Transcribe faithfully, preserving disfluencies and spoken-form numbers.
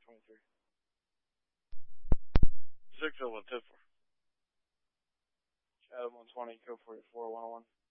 twenty-three. six oh one Tiffler. Adam one twenty, code forty-four, one oh one.